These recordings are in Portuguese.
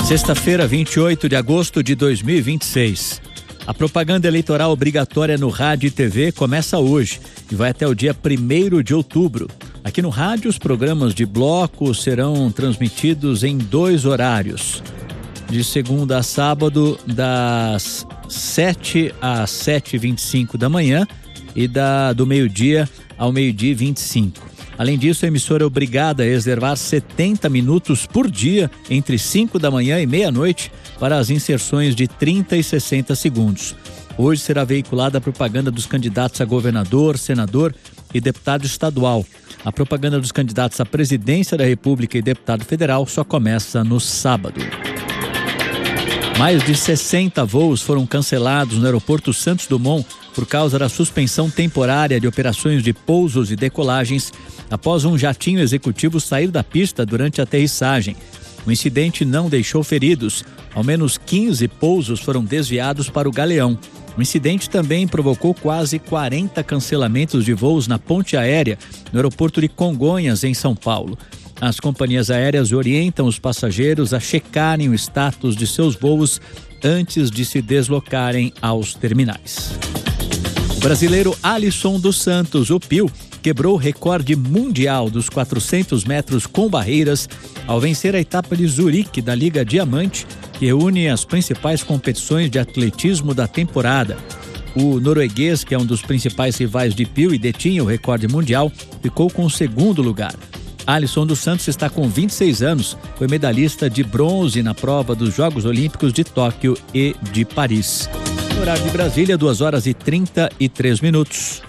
Sexta-feira, 28 de agosto de 2026. A propaganda eleitoral obrigatória no rádio e TV começa hoje e vai até o dia 1º de outubro. Aqui no rádio, os programas de bloco serão transmitidos em 2 horários. De segunda a sábado, das 7 às 7h25 da manhã e do meio-dia ao meio-dia e 25. Além disso, a emissora é obrigada a reservar 70 minutos por dia entre 5 da manhã e meia-noite para as inserções de 30 e 60 segundos. Hoje será veiculada a propaganda dos candidatos a governador, senador e deputado estadual. A propaganda dos candidatos à presidência da República e deputado federal só começa no sábado. Mais de 60 voos foram cancelados no aeroporto Santos Dumont por causa da suspensão temporária de operações de pousos e decolagens após um jatinho executivo sair da pista durante a aterrissagem. O incidente não deixou feridos. Ao menos 15 pousos foram desviados para o Galeão. O incidente também provocou quase 40 cancelamentos de voos na ponte aérea no aeroporto de Congonhas, em São Paulo. As companhias aéreas orientam os passageiros a checarem o status de seus voos antes de se deslocarem aos terminais. O brasileiro Alisson dos Santos, o Pio, quebrou o recorde mundial dos 400 metros com barreiras ao vencer a etapa de Zurique da Liga Diamante, que reúne as principais competições de atletismo da temporada. O norueguês, que é um dos principais rivais de Pio e detinha o recorde mundial, ficou com o 2º lugar. Alisson dos Santos está com 26 anos, foi medalhista de bronze na prova dos Jogos Olímpicos de Tóquio e de Paris. No horário de Brasília, 2h33.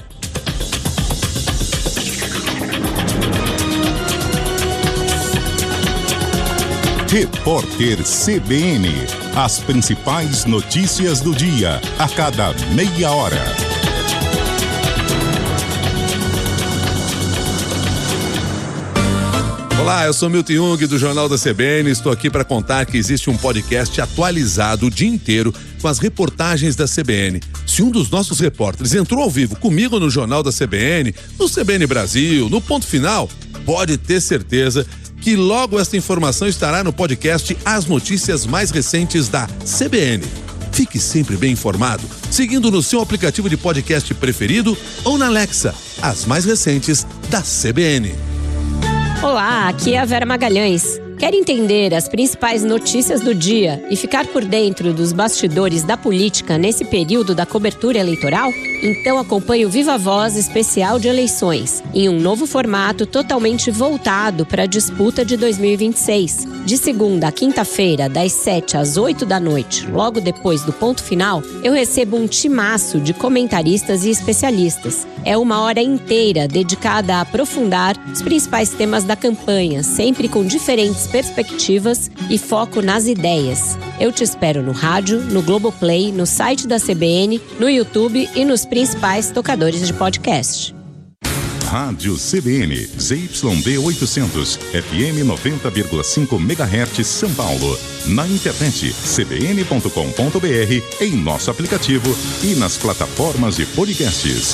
Repórter CBN. As principais notícias do dia, a cada meia hora. Olá, eu sou Milton Jung do Jornal da CBN. Estou aqui para contar que existe um podcast atualizado o dia inteiro com as reportagens da CBN. Se um dos nossos repórteres entrou ao vivo comigo no Jornal da CBN, no CBN Brasil, no Ponto Final, pode ter certeza que logo esta informação estará no podcast As Notícias Mais Recentes da CBN. Fique sempre bem informado, seguindo no seu aplicativo de podcast preferido ou na Alexa, as mais recentes da CBN. Olá, aqui é a Vera Magalhães. Quer entender as principais notícias do dia e ficar por dentro dos bastidores da política nesse período da cobertura eleitoral? Então acompanhe o Viva Voz especial de eleições, em um novo formato totalmente voltado para a disputa de 2026. De segunda a quinta-feira, das 7 às 8 da noite, logo depois do ponto final, eu recebo um timaço de comentaristas e especialistas. É uma hora inteira dedicada a aprofundar os principais temas da campanha, sempre com diferentes perspectivas e foco nas ideias. Eu te espero no rádio, no Globoplay, no site da CBN, no YouTube e nos principais tocadores de podcast. Rádio CBN, ZYD 800, FM 90,5 MHz, São Paulo. Na internet, cbn.com.br, em nosso aplicativo e nas plataformas de podcasts.